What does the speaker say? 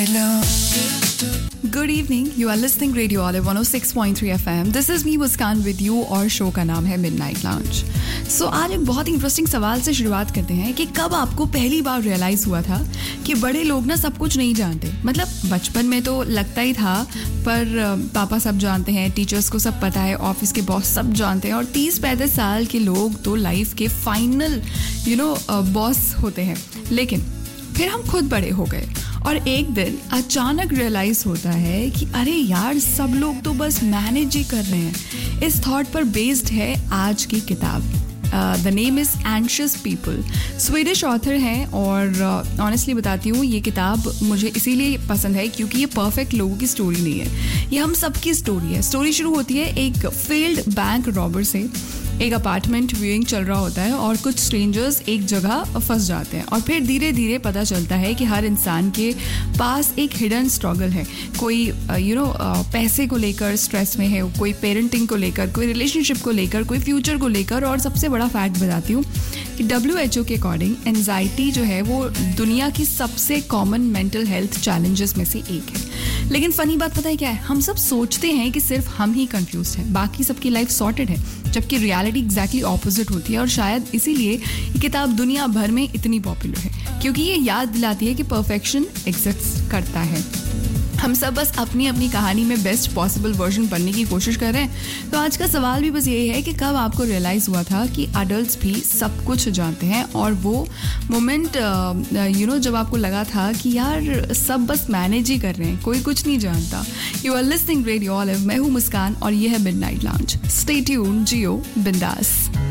Good evening. You are listening Radio Olive 106.3 FM. This is me Muskan with you और show का नाम है Midnight Lounge. So आज एक बहुत इंटरेस्टिंग सवाल से शुरुआत करते हैं कि कब आपको पहली बार रियलाइज हुआ था कि बड़े लोग ना सब कुछ नहीं जानते. मतलब बचपन में तो लगता ही था, पर पापा सब जानते हैं, टीचर्स को सब पता है, ऑफिस के बॉस सब जानते हैं और 30-35 साल के लोग तो लाइफ के फाइनल बॉस होते हैं. लेकिन फिर हम खुद बड़े हो गए और एक दिन अचानक रियलाइज होता है कि अरे यार सब लोग तो बस मैनेज ही कर रहे हैं. इस थॉट पर बेस्ड है आज की किताब. The name is anxious people. Swedish author हैं और ऑनेस्टली बताती हूँ ये किताब मुझे इसीलिए पसंद है क्योंकि ये परफेक्ट लोगों की स्टोरी नहीं है, ये हम सबकी स्टोरी है. स्टोरी शुरू होती है एक फेल्ड बैंक रॉबर से. एक अपार्टमेंट व्यूइंग चल रहा होता है और कुछ स्ट्रेंजर्स एक जगह फंस जाते हैं और फिर धीरे धीरे पता चलता है कि हर इंसान के पास एक हिडन स्ट्रगल है. कोई पैसे को लेकर स्ट्रेस में है, कोई पेरेंटिंग को लेकर, कोई रिलेशनशिप को लेकर, कोई फ्यूचर को लेकर. और सबसे बड़ा फैक्ट बताती हूँ कि WHO के अकॉर्डिंग एंजाइटी जो है वो दुनिया की सबसे कॉमन मेंटल हेल्थ चैलेंजेस में से एक है. लेकिन फनी बात पता है क्या है, हम सब सोचते हैं कि सिर्फ हम ही कंफ्यूज हैं, बाकी सबकी लाइफ सॉर्टेड है, जबकि रियलिटी एग्जैक्टली ऑपोजिट होती है. और शायद इसीलिए ये किताब दुनिया भर में इतनी पॉपुलर है क्योंकि ये याद दिलाती है कि परफेक्शन एग्जिस्ट करता है. हम सब बस अपनी अपनी कहानी में बेस्ट पॉसिबल वर्जन बनने की कोशिश कर रहे हैं. तो आज का सवाल भी बस यही है कि कब आपको रियलाइज़ हुआ था कि अडल्ट्स भी सब कुछ जानते हैं और वो मोमेंट जब आपको लगा था कि यार सब बस मैनेज ही कर रहे हैं, कोई कुछ नहीं जानता. You are listening radio olive. मैं हूँ मुस्कान और ये है मिडनाइट लाउंज. स्टे ट्यून्ड, जियो बिंदास.